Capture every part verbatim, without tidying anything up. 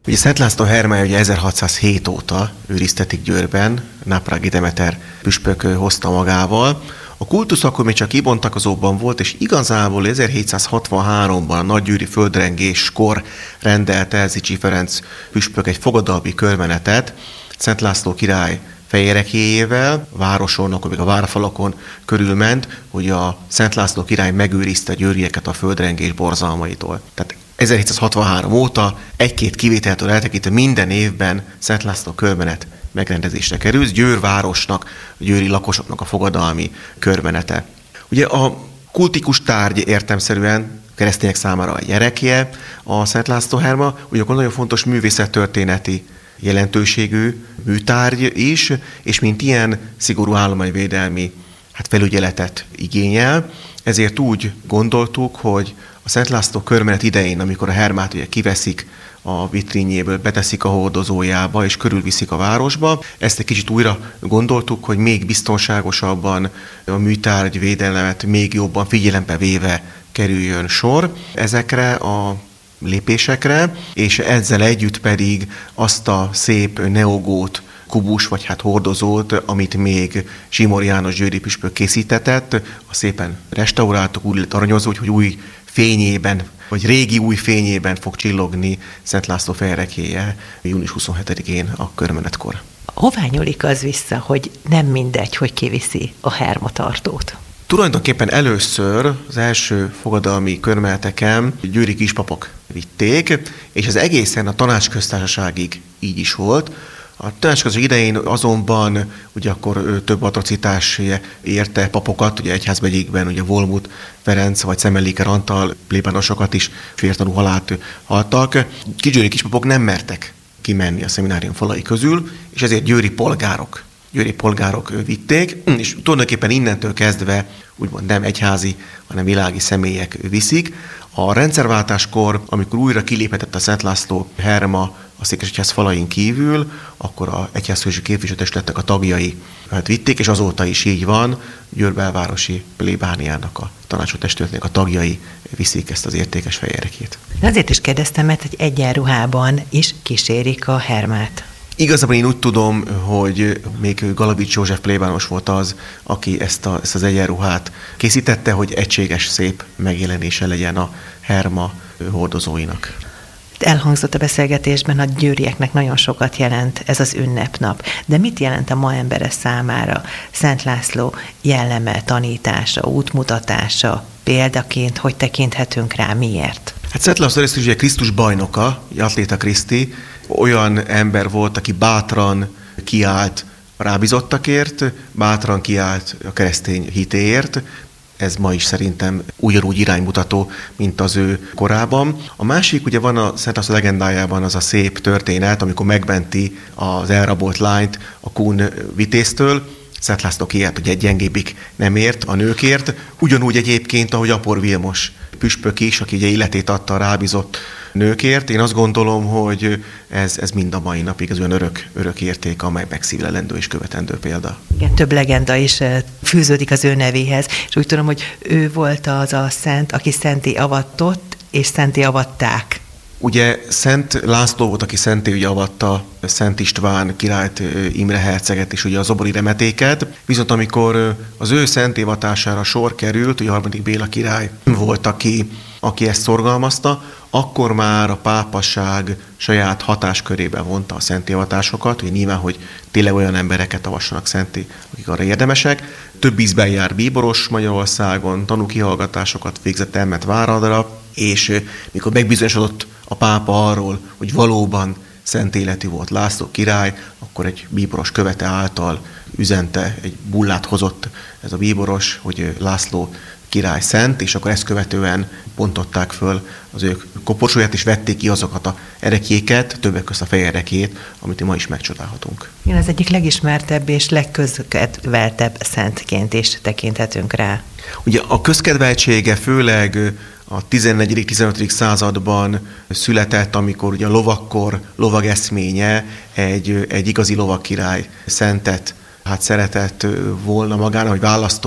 Ugye Szent László hermája ugye ezerhatszázhét óta őriztetik Győrben, Náprági Demeter püspök hozta magával. A kultusz akkor még csak kibontakozóban volt, és igazából ezerhétszázhatvanháromban a nagygyőri földrengéskor rendelte el Zichy Ferenc püspök egy fogadalmi körmenetet Szent László király fejerekéjével, városon, akkor még a várfalakon körülment, hogy a Szent László király megőrizte a győrieket a földrengés borzalmaitól. Tehát ezerhétszázhatvanhárom óta egy-két kivételtől eltekintve minden évben Szent László körmenet megrendezésre kerül, Győr városnak, a győri lakosoknak a fogadalmi körmenete. Ugye a kultikus tárgy értelemszerűen keresztények számára a gyerekje, a Szent László herma, ugyanakkor nagyon fontos művészettörténeti jelentőségű műtárgy is, és mint ilyen szigorú állományvédelmi hát felügyeletet igényel, ezért úgy gondoltuk, hogy a Szent László körmenet idején, amikor a hermát ugye kiveszik a vitrínjéből, beteszik a hordozójába és körülviszik a városba, ezt egy kicsit újra gondoltuk, hogy még biztonságosabban a műtárgy védelmet még jobban figyelembe véve kerüljön sor ezekre a lépésekre, és ezzel együtt pedig azt a szép neogót, kubus, vagy hát hordozót, amit még Zsimor János győri püspök készítetett, a szépen restauráltuk, úgy lett aranyozó, hogy új fényében, vagy régi új fényében fog csillogni Szent László fejerekéje június huszonhetedikén a körmenetkor. Hová nyúlik az vissza, hogy nem mindegy, hogy kiviszi a hermatartót? Tulajdonképpen először az első fogadalmi körmeneteken győri kispapok vitték, és az egészen a tanácsköztársaságig így is volt. A tanácsköztársaság idején azonban ugye akkor több atrocitás érte papokat, ugye egyházmegyékben ugye Volmut Ferenc vagy Szemmelléker Antal plébánosokat is féltanú halált haltak. Kigyőri kispapok nem mertek kimenni a szeminárium falai közül, és ezért győri polgárok győri polgárok vitték, és tulajdonképpen innentől kezdve úgymond nem egyházi, hanem világi személyek viszik. A rendszerváltáskor, amikor újra kiléphetett a Szent László herma a székesegyház falain kívül, akkor a egyházfősi képviselőtestületnek a tagjai hát vitték, és azóta is így van, Győr belvárosi plébániának a tanácsotestületnek a tagjai viszik ezt az értékes fejerekét. Azért is kérdeztem, mert egy egyenruhában is kísérik a hermát. Igazából én úgy tudom, hogy még Galavics József plébános volt az, aki ezt, a, ezt az egyenruhát készítette, hogy egységes, szép megjelenése legyen a herma hordozóinak. Elhangzott a beszélgetésben, a győrieknek nagyon sokat jelent ez az ünnepnap. De mit jelent a ma embere számára Szent László jelleme, tanítása, útmutatása, példaként, hogy tekinthetünk rá, miért? Hát Szent László részt ugye Krisztus bajnoka, Atléta Kriszti, olyan ember volt, aki bátran kiállt a rábízottakért, bátran kiállt a keresztény hitéért. Ez ma is szerintem ugyanúgy iránymutató, mint az ő korában. A másik, ugye van a Szent László legendájában az a szép történet, amikor megmenti az elrabolt lányt a Kun vitéztől. Szent László kiállt, hogy egy gyengébbik nem ért a nőkért. Ugyanúgy egyébként, ahogy Apor Vilmos püspök is, aki ugye életét adta a rábízott nőkért. Én azt gondolom, hogy ez, ez mind a mai napig az olyan örök, örök érték, amely megszívlelendő és követendő példa. Igen, több legenda is fűződik az ő nevéhez, és úgy tudom, hogy ő volt az a szent, aki szenté avatott, és szenté avatták. Ugye Szent László volt, aki szenté ugye avatta Szent István királyt, Imre herceget és ugye a zobori remetéket, viszont amikor az ő szentévatására sor került, ugye harmadik Béla király volt, aki, aki ezt szorgalmazta, akkor már a pápasság saját hatáskörébe vonta a szentévatásokat, hogy nyilván, hogy tényleg olyan embereket avassanak szenté, akik arra érdemesek. Több ízben jár bíboros Magyarországon, tanúkihallgatásokat végzett, elment Váradra, és mikor megbizonyosodott a pápa arról, hogy valóban szent életű volt László király, akkor egy bíboros követe által üzente, egy bullát hozott ez a bíboros, hogy László király szent, és akkor ezt követően bontották föl az ő koporsóját, és vették ki azokat a erekjéket, többek között a fejerekét, amit ma is megcsodálhatunk. Igen, az egyik legismertebb és legközkedveltebb szentként is tekinthetünk rá. Ugye a közkedveltsége főleg a tizennegyedik-tizenötödik században született, amikor ugye a lovakkor lovag eszménye egy, egy igazi lovagkirály szentet hát szeretett volna magának, hogy választott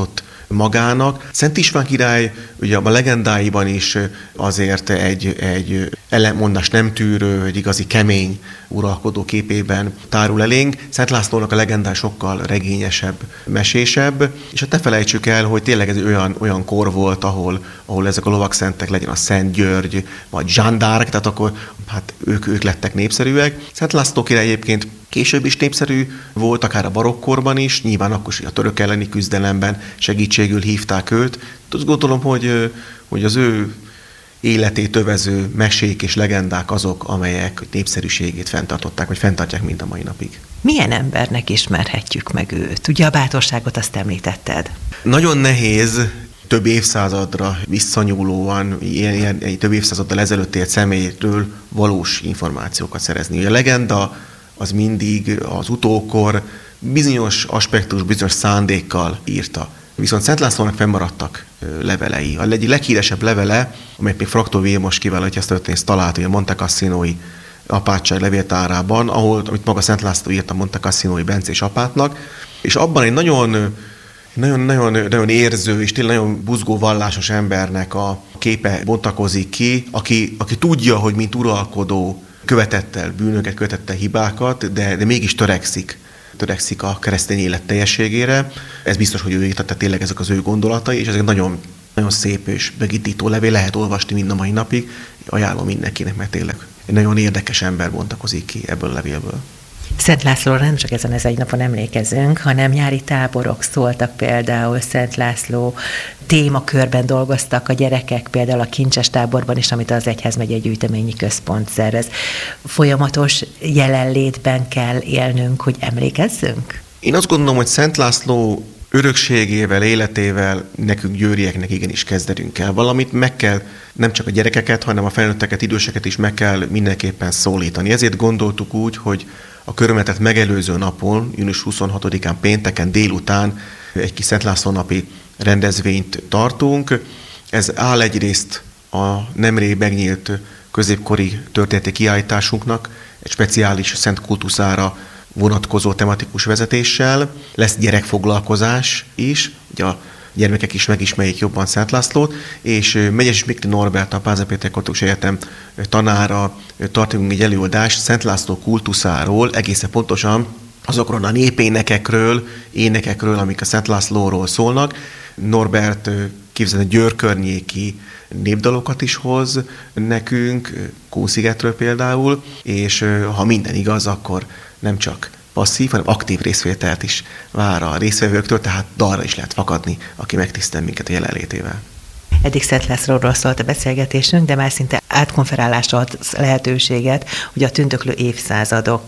magának. Szent István király ugye a legendáiban is azért egy, egy ellenmondás nem tűrő, egy igazi kemény uralkodó képében tárul elénk. Szent Lászlónak a legendás sokkal regényesebb, mesésebb, és hát ne felejtsük el, hogy tényleg ez olyan, olyan kor volt, ahol, ahol ezek a lovakszentek, legyen a Szent György, vagy Jeanne d'Arc, tehát akkor hát ők, ők lettek népszerűek. Szent László király egyébként később is népszerű volt, akár a barokkorban is, nyilván akkor is a török elleni küzdelemben segítségül hívták őt. Azt gondolom, hogy, hogy az ő életét övező mesék és legendák azok, amelyek népszerűségét fenntartották, vagy fenntartják mind a mai napig. Milyen embernek ismerhetjük meg őt? Ugye a bátorságot azt említetted. Nagyon nehéz több évszázadra visszanyúlóan, ilyen, ilyen több évszázaddal ezelőtt élt személyről valós információkat szerezni. Ugye a legenda az mindig az utókor bizonyos aspektus, bizonyos szándékkal írta. Viszont Szent Lászlónak fennmaradtak levelei. A egyik leghíresebb levele, amelyet még Fraktól Vilmos kiválasztja, ezt történész talált, hogy a Monte Cassinoi apátság levéltárában, ahol, amit maga Szent László írt a Monte Cassinoi bencés apátnak, és abban egy nagyon Nagyon, nagyon, nagyon érző és tényleg nagyon buzgó vallásos embernek a képe bontakozik ki, aki, aki tudja, hogy mint uralkodó követett el bűnöket, követett el hibákat, de, de mégis törekszik, törekszik a keresztény élet teljességére. Ez biztos, hogy ő írta, tehát tényleg ezek az ő gondolatai, és ezek nagyon, nagyon szép és megitító levél, lehet olvasni mind a mai napig. Ajánlom mindenkinek, mert tényleg egy nagyon érdekes ember bontakozik ki ebből a levélből. Szent Lászlóra nem csak ezen az egy napon emlékezünk, hanem nyári táborok szóltak például Szent László témakörben dolgoztak a gyerekek, például a Kincses táborban is, amit az Egyházmegyei Gyűjteményi Központ szervez. Folyamatos jelenlétben kell élnünk, hogy emlékezzünk? Én azt gondolom, hogy Szent László örökségével, életével nekünk győrieknek igenis kezdenünk kell valamit, meg kell nem csak a gyerekeket, hanem a felnőtteket, időseket is meg kell mindenképpen szólítani. Ezért gondoltuk úgy, hogy a körmetet megelőző napon, június huszonhatodikán pénteken délután egy kis Szent László napi rendezvényt tartunk. Ez áll egyrészt a nemrég megnyílt középkori történeti kiállításunknak, egy speciális szent kultuszára vonatkozó tematikus vezetéssel. Lesz gyerekfoglalkozás is, ugye a gyermekek is megismerjék jobban Szent Lászlót, és Megyes Mikli Norbert, a Pázmány Péter Katolikus Egyetem tanára tartunk egy előadást Szent László kultuszáról, egészen pontosan azokról a népénekekről, énekekről, amik a Szent Lászlóról szólnak. Norbert képzeld, Győr környéki népdalokat is hoz nekünk, Kószigetről például, és ha minden igaz, akkor nem csak passzív, hanem aktív részvételt is vár a résztvevőktől, tehát dalra is lehet fakadni, aki megtisztel minket a jelenlétével. Eddig Szent Lászlóról szólt a beszélgetésünk, de már szinte átkonferálásra ad lehetőséget, hogy a Tündöklő évszázadok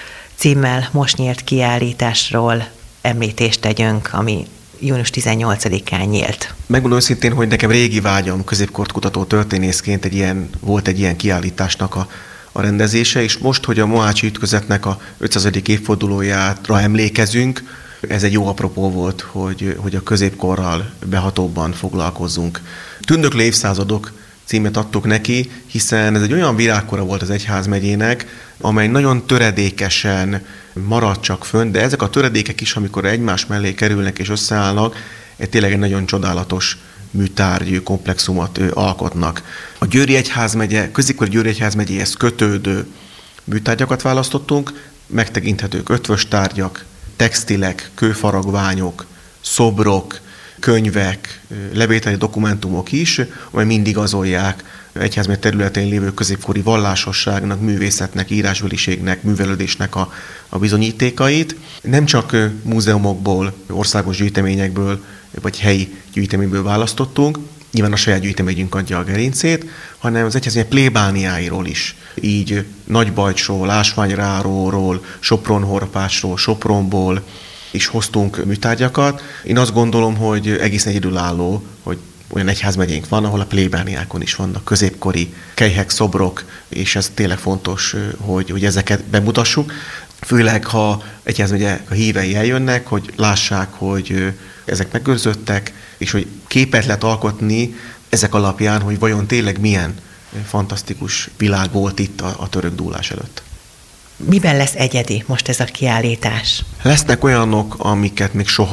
címmel most nyílt kiállításról említést tegyünk, ami június tizennyolcadikán nyílt. Megmondom őszintén, hogy nekem régi vágyam középkort kutató történészként egy ilyen, volt egy ilyen kiállításnak a a rendezése, és most, hogy a mohácsi ütközetnek a ötszázadik évfordulójára emlékezünk, ez egy jó apropó volt, hogy, hogy a középkorral behatóbban foglalkozzunk. Tündöklő évszázadok címet adtuk neki, hiszen ez egy olyan virágkora volt az egyházmegyének, amely nagyon töredékesen maradt csak fönn, de ezek a töredékek is, amikor egymás mellé kerülnek és összeállnak, egy tényleg egy nagyon csodálatos műtárgyű komplexumot alkotnak. A Győri Egyházmegye, középkori Győri Egyházmegyéhez kötődő műtárgyakat választottunk, megtekinthetők ötvös tárgyak, textilek, kőfaragványok, szobrok, könyvek, levéltani dokumentumok is, amely mind igazolják egyházmegye területén lévő középkori vallásosságnak, művészetnek, írásbeliségnek, művelődésnek a, a bizonyítékait. Nem csak múzeumokból, országos gyűjteményekből, vagy helyi gyűjteményből választottunk, nyilván a saját gyűjteményünk adja a gerincét, hanem az egyházmegye plébániáiról is, így Nagybajcsról, Ásványráróról, Sopron-Horpásról, Sopronból is hoztunk műtárgyakat. Én azt gondolom, hogy egészen egyedülálló, hogy olyan egyházmegyénk van, ahol a plébániákon is vannak középkori kelyhek, szobrok, és ez tényleg fontos, hogy, hogy ezeket bemutassuk. Főleg, ha egyházmegye a hívei eljönnek, hogy lássák, hogy ezek megőrzöttek, és hogy képet lehet alkotni ezek alapján, hogy vajon tényleg milyen fantasztikus világ volt itt a, a török dúlás előtt. Miben lesz egyedi most ez a kiállítás? Lesznek olyanok, amiket még soha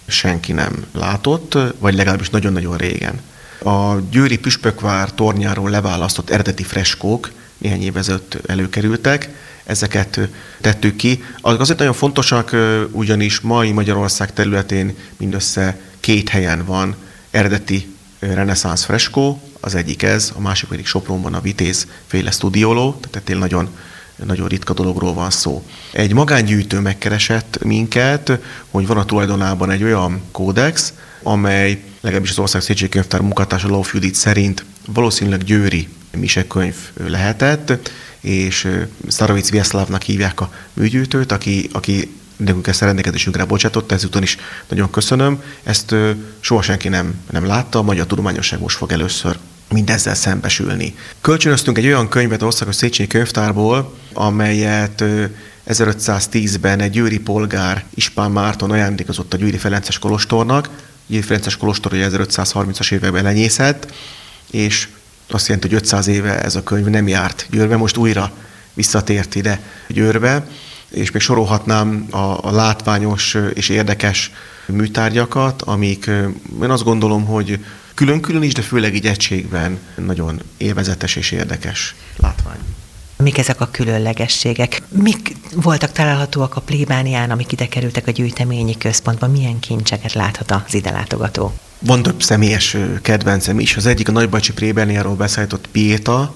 senki nem látott, vagy legalábbis nagyon-nagyon régen. A győri püspökvár tornyáról leválasztott eredeti freskók néhány év ezelőtt előkerültek, ezeket tettük ki. Azok azért nagyon fontosak, ugyanis mai Magyarország területén mindössze két helyen van eredeti reneszánsz freskó, az egyik ez, a másik pedig Sopronban a Vitéz féle stúdióló, tehát tényleg nagyon, nagyon ritka dologról van szó. Egy magángyűjtő megkeresett minket, hogy van a tulajdonában egy olyan kódex, amely legalábbis az Országos Széchenyi Könyvtár munkatársa Lóf Judit szerint valószínűleg győri misekönyv lehetett, és Starovic Vjeszlavnak hívják a műgyűjtőt, aki, aki nekünk ezt a rendelkezésünkre bocsátotta, ezúton is nagyon köszönöm. Ezt soha senki nem, nem látta, a magyar tudományosság most fog először mindezzel szembesülni. Kölcsönöztünk egy olyan könyvet az Országos Széchenyi Könyvtárból, amelyet ezerötszáztízben egy győri polgár, Ispán Márton ajándékozott a Győri Ferences kolostornak. Győri Ferences kolostor ugye ezerötszázharmincas években lenyészett, és azt jelenti, hogy ötszáz éve ez a könyv nem járt Győrbe, most újra visszatért ide Győrbe, és még sorolhatnám a, a látványos és érdekes műtárgyakat, amik én azt gondolom, hogy külön-külön is, de főleg így egységben nagyon élvezetes és érdekes látvány. Mik ezek a különlegességek? Mik voltak találhatóak a plébánián, amik ide kerültek a gyűjteményi központba? Milyen kincseket láthat az ide látogató? Van több személyes kedvencem is. Az egyik a nagybajcsi plébániáról beszállított Pieta,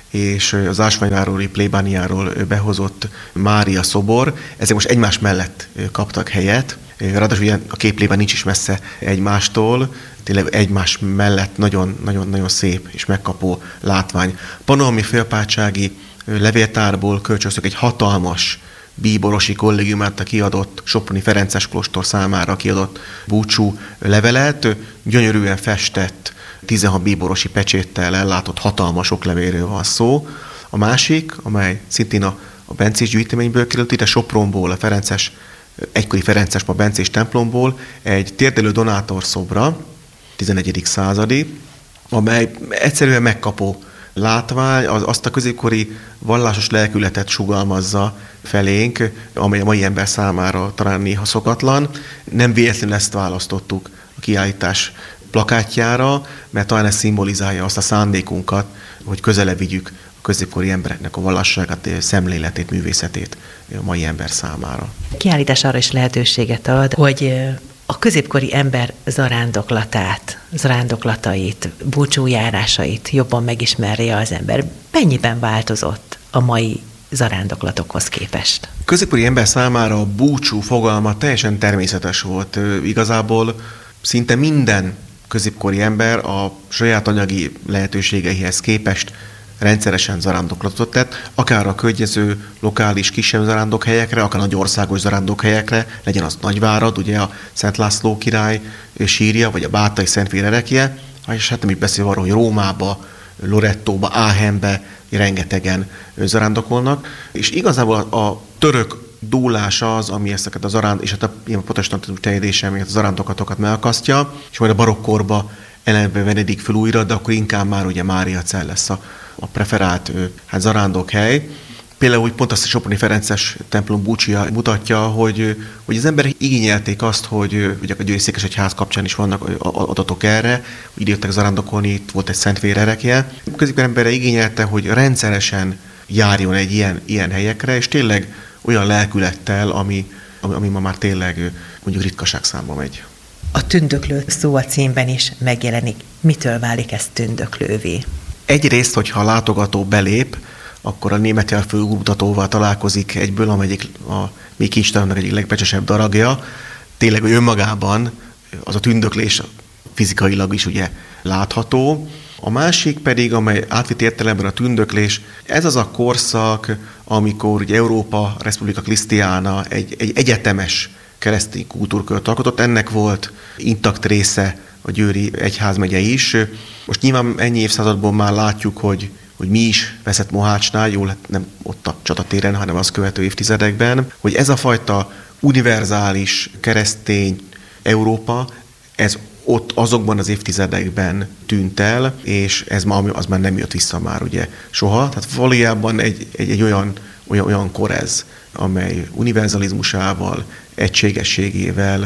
és az ásványvárói plébániáról behozott Mária szobor. Ezek most egymás mellett kaptak helyet. Ráadásul ugye a két plébán nincs is messze egymástól, tényleg egymás mellett nagyon-nagyon szép és megkapó látvány. Pannonhalmi félpártsági levéltárból kölcsönöztük egy hatalmas bíborosi kollégium által kiadott, soproni ferences kolostor számára kiadott búcsú levelet, gyönyörűen festett, tizenhat bíborosi pecséttel ellátott hatalmas oklevéről van szó. A másik, amely szintén a, a bencés gyűjteményből került, ide Sopronból, a ferences, egykori ferences ma bencés templomból egy térdelő donátor szobra, tizenegyedik századi, amely egyszerűen megkapó látvány, az, azt a középkori vallásos lelkületet sugalmazza felénk, amely a mai ember számára talán néha szokatlan. Nem véletlenül ezt választottuk a kiállítás plakátjára, mert talán ez szimbolizálja azt a szándékunkat, hogy közelebb vigyük a középkori embereknek a vallásságát, szemléletét, művészetét a mai ember számára. A kiállítás arra is lehetőséget ad, hogy a középkori ember zarándoklatát, zarándoklatait, búcsújárásait jobban megismerje az ember. Mennyiben változott a mai zarándoklatokhoz képest? A középkori ember számára a búcsú fogalma teljesen természetes volt. Igazából szinte minden középkori ember a saját anyagi lehetőségeihez képest rendszeresen zarándoklatot tett, akár a környező lokális kisebb zarándokhelyekre, akár nagy országos zarándokhelyekre, legyen az Nagyvárad, ugye a Szent László király sírja, vagy a Bátai Szentvér erekje, és hát nem így beszél arról, hogy Rómába, Lorettóba, Áhenbe rengetegen zarándokolnak, és igazából a török dúlás az, ami ezeket a zaránd, és hát a protestantizmus terjedése, ami a zarándokatokat megakasztja, és majd a barokkorba ellenbe venedik fel újra, de akkor inkább már ugye Máriacell lesz a, a preferált hát zarándokhely. Például úgy pont azt a soproni ferences templom búcsúja mutatja, hogy, hogy az emberek igényelték azt, hogy ugye a Győri Székesegyház kapcsán is vannak adatok erre, hogy ide jöttek zarándokolni, itt volt egy Szentvér erekje. A középkori embere igényelte, hogy rendszeresen járjon egy ilyen, ilyen helyekre, és tényleg olyan lelkülettel, ami, ami, ami ma már tényleg mondjuk ritkaság számba megy. A tündöklő szó a címben is megjelenik. Mitől válik ez tündöklővé? Egyrészt, hogyha a látogató belép, akkor a német jelfő útmutatóval találkozik egyből, amelyik a mi kincstárunknak egyik legbecsesebb darabja. Tényleg önmagában az a tündöklés fizikailag is ugye látható. A másik pedig, amely átvitt értelemben a tündöklés, ez az a korszak, amikor ugye Európa Respublika Krisztiána egy, egy egyetemes keresztény kultúrkört alkotott. Ennek volt intakt része a győri egyházmegye is. Most nyilván ennyi évszázadból már látjuk, hogy, hogy mi is veszett Mohácsnál, jól nem ott a csatatéren, hanem az követő évtizedekben, hogy ez a fajta univerzális keresztény Európa, ez ott azokban az évtizedekben tűnt el, és ez már, az már nem jött vissza már ugye soha. Tehát valójában egy, egy, egy olyan, olyan, olyan kor ez, amely univerzalizmusával, egységességével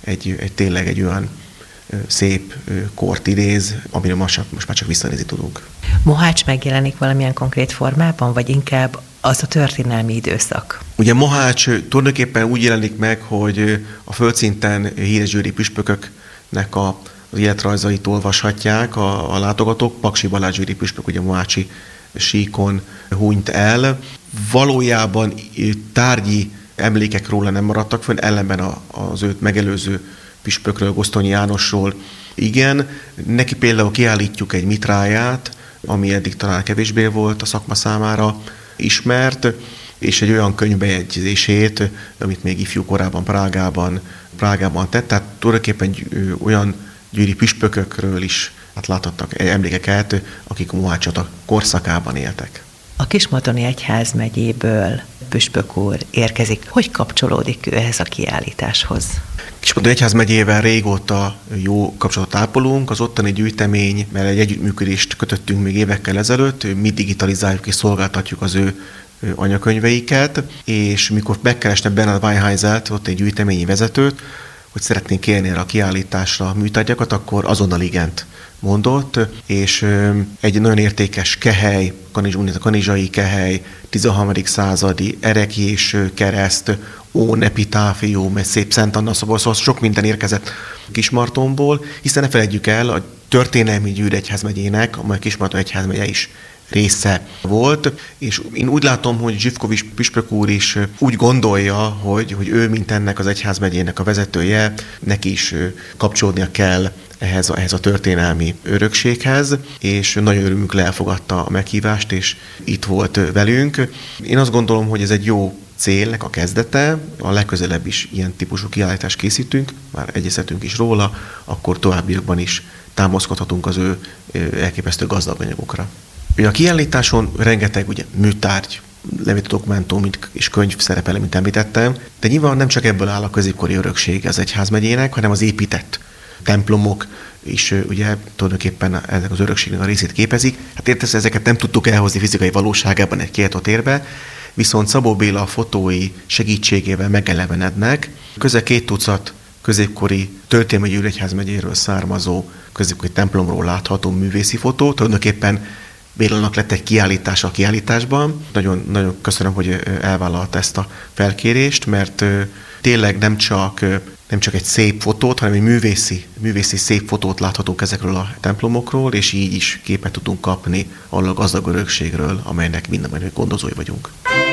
egy, egy tényleg egy olyan szép kort idéz, amire most, most már csak visszanézni tudunk. Mohács megjelenik valamilyen konkrét formában, vagy inkább az a történelmi időszak? Ugye Mohács tulajdonképpen úgy jelenik meg, hogy a földszinten híres győri püspököknek a az életrajzait olvashatják a, a látogatók. Paksi Balázs győri püspök ugye mohácsi síkon hunyt el. Valójában tárgyi emlékek róla nem maradtak fönn, ellenben a, az őt megelőző püspökről, Gosztonyi Jánosról igen. Neki például kiállítjuk egy mitráját, ami eddig talán kevésbé volt a szakma számára ismert, és egy olyan könyvbejegyzését, amit még ifjú korában Prágában, Prágában tett. Tehát tulajdonképpen olyan győri püspökökről is hát láthattak emlékeket, akik a Mohács csata korszakában éltek. A Kismoldoni egyházmegyéből püspök úr érkezik. Hogy kapcsolódik ő ehhez a kiállításhoz? Kismoldoni egyházmegyével régóta jó kapcsolatot ápolunk, az ottani gyűjtemény, mert egy együttműködést kötöttünk még évekkel ezelőtt, mi digitalizáljuk és szolgáltatjuk az ő anyakönyveiket, és mikor megkerestem Bernard Weinheisert, ott egy gyűjteményi vezetőt, hogy szeretnénk kérni erre a kiállításra műtárgyakat, akkor azonnal igent mondott, és egy nagyon értékes kehely, a kanizsai kehely, tizenharmadik századi erekjés kereszt, ón epitáfium, egy szép Szent Anna szobor, szóval sok minden érkezett Kismartonból, hiszen ne felejtjük el, a történelmi Győri egyházmegyének, amely Kismarton egyházmegye is része volt, és én úgy látom, hogy Zsivkovics püspök úr is úgy gondolja, hogy, hogy ő, mint ennek az egyházmegyének a vezetője, neki is kapcsolódnia kell ehhez a, ehhez a történelmi örökséghez, és nagyon örömünkre elfogadta a meghívást, és itt volt velünk. Én azt gondolom, hogy ez egy jó célnek a kezdete, a legközelebb is ilyen típusú kiállítást készítünk, már egyeztetünk is róla, akkor továbbiakban is támaszkodhatunk az ő elképesztő gazdag anyagokra. A kiállításon rengeteg ugye, műtárgy, levét dokumentum és könyv szerepel, mint említettem, de nyilván nem csak ebből áll a középkori örökség az egyházmegyének, hanem az épített templomok is ugye tulajdonképpen ezek az örökségnek a részét képezik. Hát értesz, ezeket nem tudtuk elhozni fizikai valóságában egy kiállítótérbe, viszont Szabó Béla fotói segítségével megelevenednek. Közel két tucat középkori történelmi Győri egyházmegyéről származó középkori templomról látható művészi fotó, tulajdonképpen Bélának lett egy kiállítása a kiállításban. Nagyon, nagyon köszönöm, hogy elvállalta ezt a felkérést, mert tényleg nem csak, nem csak egy szép fotót, hanem egy művészi, művészi szép fotót láthatunk ezekről a templomokról, és így is képet tudunk kapni arról a gazdag örökségről, amelynek minden gondozói vagyunk.